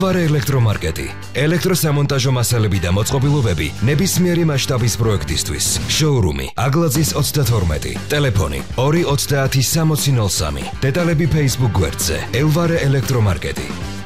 Elvare ელექტრომარკეტი. ელექტროსამონტაჟო მასალები და მოწყობილობები ნებისმიერი მასშტაბის პროექტისთვის. შოურუმი აგლაძის 32. ტელეფონი 290 6003. დეტალები Facebook გვერდზე. Elvare ელექტრომარკეტი.